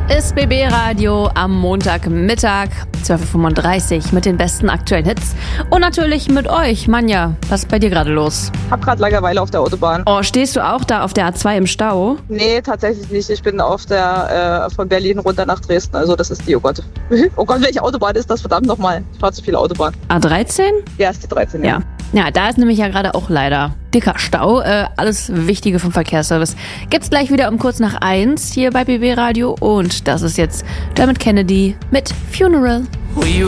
ist BB Radio am Montagmittag, 12.35 Uhr mit den besten aktuellen Hits. Und natürlich mit euch. Manja, was ist bei dir gerade los? Hab gerade Langeweile auf der Autobahn. Oh, stehst du auch da auf der A2 im Stau? Nee, tatsächlich nicht. Ich bin auf der von Berlin runter nach Dresden. Also das ist die, oh Gott. Oh Gott, welche Autobahn ist das? Verdammt nochmal. Ich fahre zu viele Autobahn. A13? Ja, ist die 13, ja. Ja, da ist nämlich ja gerade auch leider dicker Stau. Alles Wichtige vom Verkehrsservice gibt's gleich wieder um kurz nach 1 hier bei BB Radio. Und das ist jetzt Dermot Kennedy mit Funeral.